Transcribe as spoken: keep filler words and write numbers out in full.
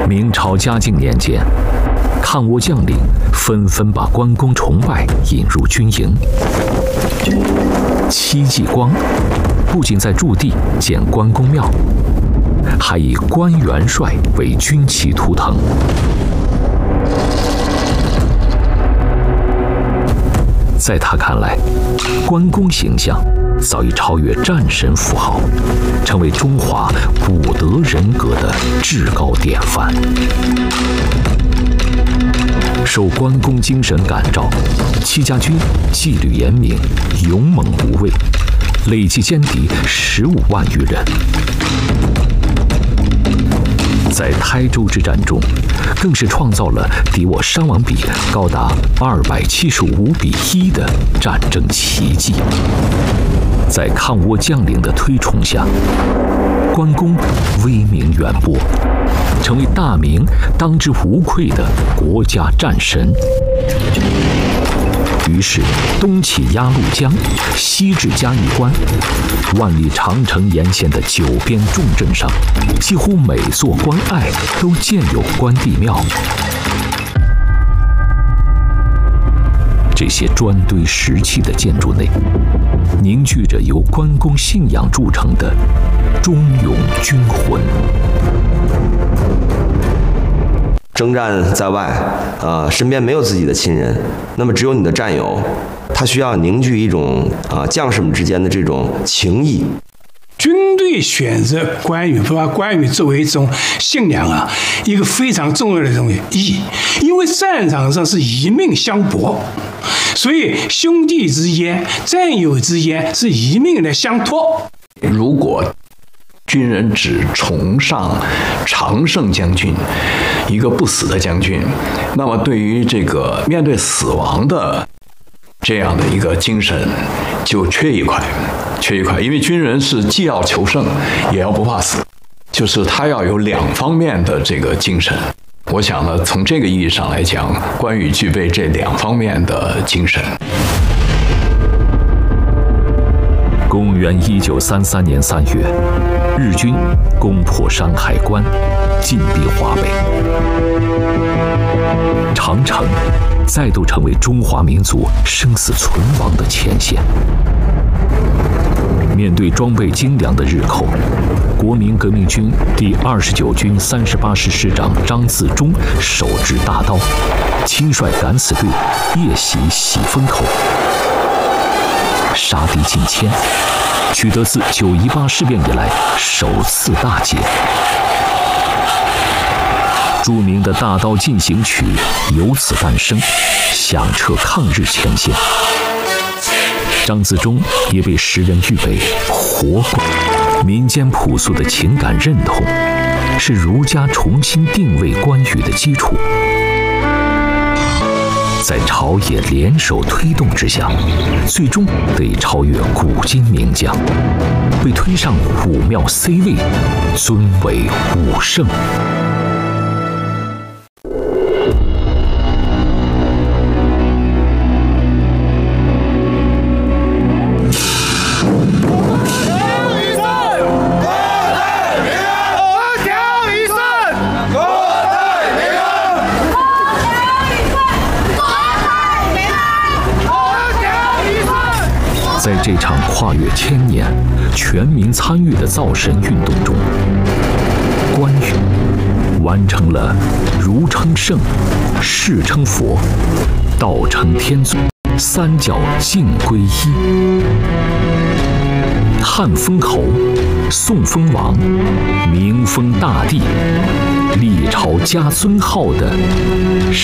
明朝嘉靖年间，抗倭将领纷纷把关公崇拜引入军营。戚继光不仅在驻地建关公庙，还以关元帅为军旗图腾。在他看来，关公形象早已超越战神符号，成为中华武德人格的至高典范。受关公精神感召，戚家军纪律严明，勇猛无畏，累计歼敌十五万余人。在台州之战中，更是创造了敌我伤亡比高达二百七十五比一的战争奇迹。在抗倭将领的推崇下，关公威名远播，成为大明当之无愧的国家战神。于是，东起鸭绿江，西至嘉峪关，万里长城沿线的九边重镇上，几乎每座关隘都建有关帝庙。这些砖堆石砌的建筑内，凝聚着由关公信仰铸成的忠勇军魂。 征战在外，呃，身边没有自己的亲人，那么只有你的战友，他需要凝聚一种啊、呃、将士们之间的这种情谊。 军队选择关羽，把关羽作为一种信仰啊，一个非常重要的一种意义。因为战场上是一命相搏，所以兄弟之间、战友之间是一命的相托。 如果军人只崇尚常胜将军，一个不死的将军，那么对于这个面对死亡的这样的一个精神就缺一块，缺一块。因为军人是既要求胜，也要不怕死，就是他要有两方面的这个精神。我想呢，从这个意义上来讲，关羽具备这两方面的精神。 公元一九三三年三月，日军攻破山海关，进逼华北，长城再度成为中华民族生死存亡的前线。面对装备精良的日寇，国民革命军第二十九军三十八师师长张自忠手执大刀，亲率敢死队夜袭喜峰口，杀敌近千，取得自九一八事变以来首次大捷。著名的大刀进行曲由此诞生，响彻抗日前线。张自忠也被时人誉为活怪。民间朴素的情感认同，是儒家重新定位关羽的基础。在朝野联手推动之下，最终得以超越古今名将，被推上武庙 C 位，尊为武圣。在这场跨越千年、全民参与的造神运动中，关羽完成了儒称圣、释称佛、道成天尊三教尽归一，汉封侯，宋封王，明封大帝，历朝家尊号的